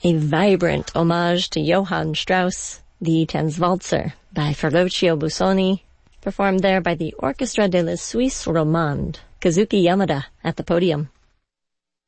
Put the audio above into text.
A vibrant homage to Johann Strauss, the Tanzwalzer by Ferruccio Busoni, performed there by the Orchestra de la Suisse Romande. Kazuki Yamada at the podium.